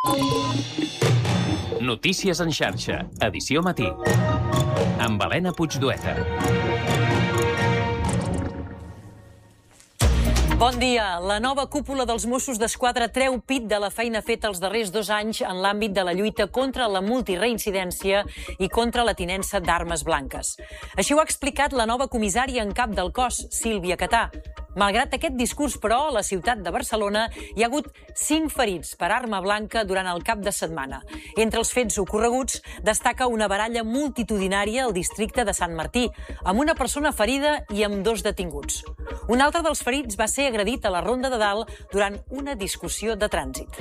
Notícies en xarxa, edició matí. Amb Helena Puigdueta. Bon dia. La nova cúpula dels Mossos d'Esquadra treu pit de la feina feta els darrers 2 anys en l'àmbit de la lluita contra la multireincidència i contra la tinença d'armes blanques. Així ho ha explicat la nova comissària en cap del cos, Sílvia Catà. Malgrat aquest discurs, però, a la ciutat de Barcelona hi ha hagut 5 ferits per arma blanca durant el cap de setmana. Entre els fets ocorreguts destaca una baralla multitudinària al districte de Sant Martí, amb una persona ferida i amb 2 detinguts. Un altre dels ferits va ser agredit a la Ronda de Dalt durant una discussió de trànsit.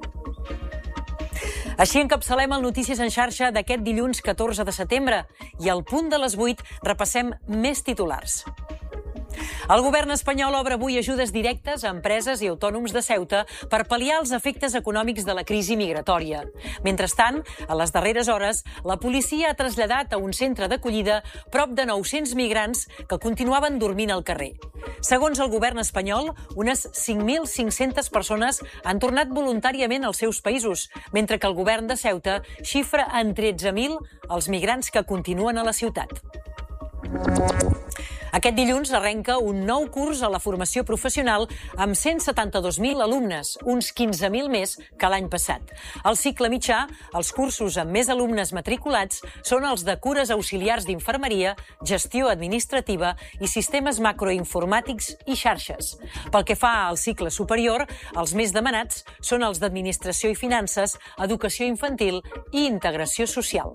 Així encapçalem el Notícies en xarxa d'aquest dilluns 14 de setembre i al punt de les 8 repassem més titulars. El govern espanyol obre avui ajudes directes a empreses i autònoms de Ceuta per pal·liar els efectes econòmics de la crisi migratòria. Mentrestant, a les darreres hores, la policia ha traslladat a un centre d'acollida prop de 900 migrants que continuaven dormint al carrer. Segons el govern espanyol, unes 5.500 persones han tornat voluntàriament als seus països, mentre que el govern de Ceuta xifra en 13.000 els migrants que continuen a la ciutat. Aquest dilluns arrenca un nou curs a la formació professional amb 172.000 alumnes, uns 15.000 més que l'any passat. Al cicle mitjà, els cursos amb més alumnes matriculats són els de cures auxiliars d'infermeria, gestió administrativa i sistemes macroinformàtics i xarxes. Pel que fa al cicle superior, els més demanats són els d'administració i finances, educació infantil i integració social.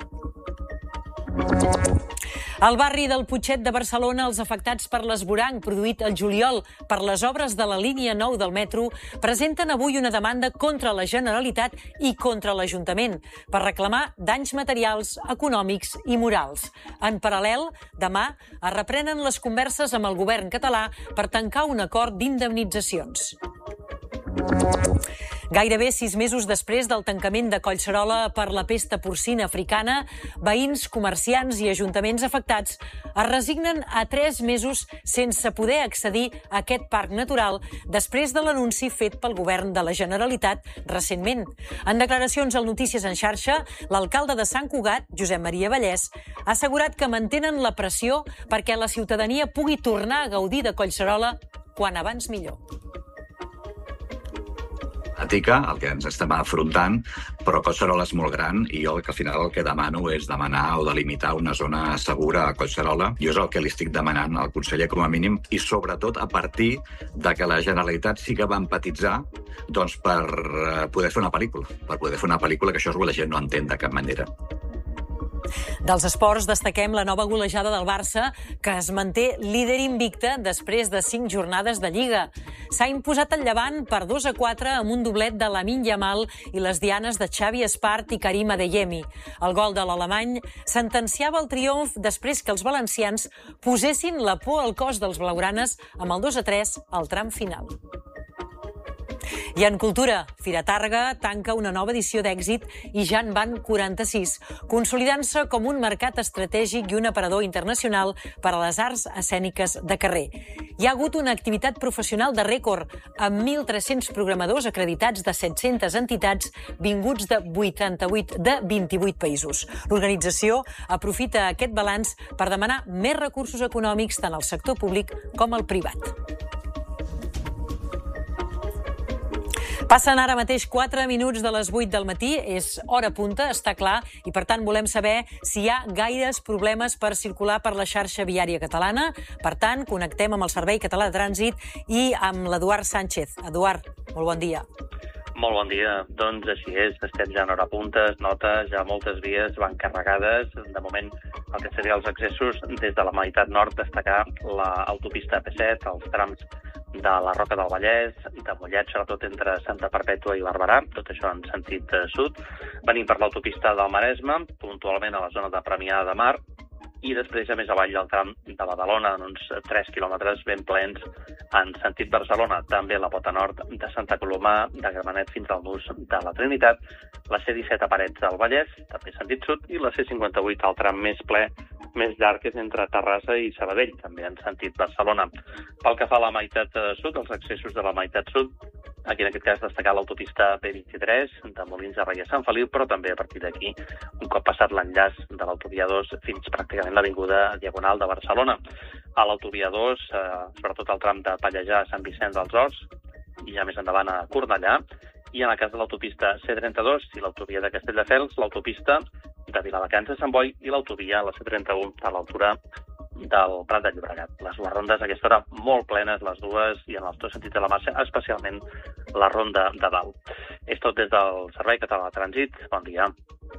Al barri del Putxet de Barcelona, els afectats per l'esvoranc produït al juliol per les obres de la línia 9 del metro presenten avui una demanda contra la Generalitat i contra l'Ajuntament per reclamar danys materials, econòmics i morals. En paral·lel, demà es reprenen les converses amb el govern català per tancar un acord d'indemnitzacions. Gairebé 6 mesos després del tancament de Collserola per la pesta porcina africana, veïns, comerciants i ajuntaments afectats es resignen a 3 mesos sense poder accedir a aquest parc natural després de l'anunci fet pel govern de la Generalitat recentment. En declaracions al Notícies en xarxa, l'alcalde de Sant Cugat, Josep Maria Vallès, ha assegurat que mantenen la pressió perquè la ciutadania pugui tornar a gaudir de Collserola quan abans millor. El que ens estem afrontant, però Collserola és molt gran i jo al final el que demano és demanar o delimitar una zona segura a Collserola. Jo és el que li estic demanant al conseller com a mínim i sobretot a partir de que la Generalitat sí que va empatitzar per poder fer una pel·lícula, que això la gent no entén de cap manera. Dels esports destaquem la nova golejada del Barça, que es manté líder invicte després de 5 jornades de Lliga. S'ha imposat el Llevant per 2-4 amb un doblet de Lamine Yamal i les dianes de Xavi Espart i Karim Adeyemi. El gol de l'alemany sentenciava el triomf després que els valencians posessin la por al cos dels blaugranes amb el 2-3 al tram final. I en cultura, Fira Tàrrega tanca una nova edició d'èxit i ja en van 46, consolidant-se com un mercat estratègic i un aparador internacional per a les arts escèniques de carrer. Hi ha hagut una activitat professional de rècord, amb 1.300 programadors acreditats de 700 entitats vinguts de 28 països. L'organització aprofita aquest balanç per demanar més recursos econòmics tant al sector públic com al privat. Passen ara mateix 4 minuts de les 8 del matí, és hora punta, està clar, i per tant volem saber si hi ha gaires problemes per circular per la xarxa viària catalana. Per tant, connectem amb el Servei Català de Trànsit i amb l'Eduard Sánchez. Eduard, molt bon dia. Molt bon dia. Doncs així és, estem ja en hora punta, es nota, ja moltes vies van carregades. De moment, el que serien els accessos des de la meitat nord, destacar l'autopista AP7, els trams de la Roca del Vallès, de Mollet, sobretot entre Santa Perpètua i Barberà, tot això en sentit sud. Venim per l'autopista del Maresme, puntualment a la zona de Premià de Mar, i després ja més avall del tram de Badalona, en uns 3 quilòmetres ben plens en sentit Barcelona. També la pota nord de Santa Coloma, de Gramenet fins al nus de la Trinitat, la C-17 a Parets del Vallès, també sentit sud, i la C-58 al tram més ple, més llarg, és entre Terrassa i Sabadell, també en sentit Barcelona. Pel que fa a la meitat sud, els accessos de la meitat sud, Aquí en aquest cas destacar l'autopista B23 de Molins de Rei a Sant Feliu, però també a partir d'aquí, un cop passat l'enllaç de l'autovia 2 fins pràcticament l'avinguda Diagonal de Barcelona. A l'autovia 2, sobretot el tram de Pallejà a Sant Vicenç dels Horts, i ja més endavant a Cornellà, i en el cas de l'autopista C32 i l'autovia de Castelldefels, l'autopista de Viladecans a Sant Boi i l'autovia, la C31, a l'altura del Prat de Llobregat. Les dues rondes a aquesta hora molt plenes, les dues, i en els dos sentits de la marxa, especialment la ronda de dalt. És tot des del Servei Català de Trànsit. Bon dia.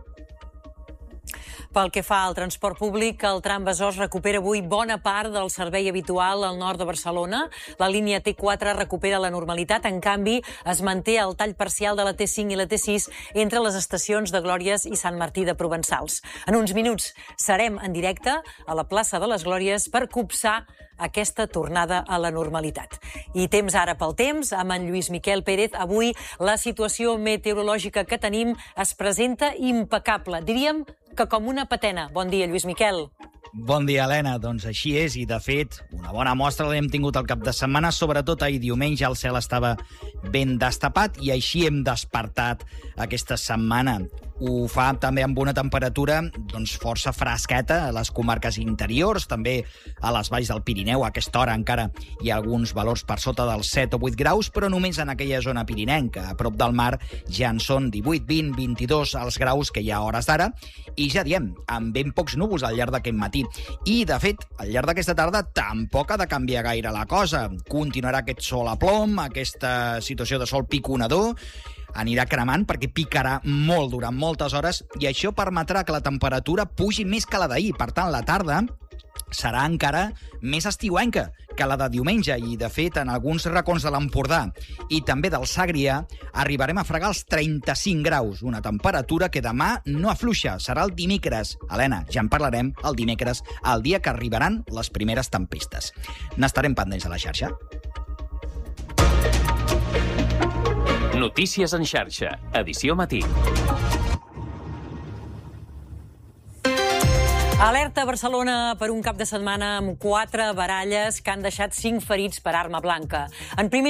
Pel que fa al transport públic, el tram Besòs recupera avui bona part del servei habitual al nord de Barcelona. La línia T4 recupera la normalitat. En canvi, es manté el tall parcial de la T5 i la T6 entre les estacions de Glòries i Sant Martí de Provençals. En uns minuts serem en directe a la plaça de les Glòries per copsar aquesta tornada a la normalitat. I temps ara pel temps, amb en Lluís Miquel Pérez. Avui la situació meteorològica que tenim es presenta impecable. Diríem que com una patena. Bon dia, Lluís Miquel. Bon dia, Helena. Doncs així és, i de fet, una bona mostra l'hem tingut al cap de setmana, sobretot ahir diumenge el cel estava ben destapat i així hem despertat aquesta setmana. Ho fa també amb una temperatura força fresqueta a les comarques interiors, també a les valls del Pirineu. A aquesta hora encara hi ha alguns valors per sota dels 7 o 8 graus, però només en aquella zona pirinenca. A prop del mar ja en són 18, 20, 22 els graus que hi ha a hores d'ara, i ja diem, amb ben pocs núvols al llarg d'aquest matí. I, de fet, al llarg d'aquesta tarda tampoc ha de canviar gaire la cosa. Continuarà aquest sol a plom, aquesta situació de sol piconador, anirà cremant perquè picarà molt durant moltes hores i això permetrà que la temperatura pugi més que la d'ahir. Per tant, la tarda serà encara més estiuenca que la de diumenge i, de fet, en alguns racons de l'Empordà i també del Segrià arribarem a fregar els 35 graus, una temperatura que demà no afluixa. Serà el dimecres. Helena, ja en parlarem el dimecres, el dia que arribaran les primeres tempestes. N'estarem pendents a la xarxa. Notícies en xarxa, edició matí. Alerta a Barcelona per un cap de setmana amb 4 baralles que han deixat 5 ferits per arma blanca. En primer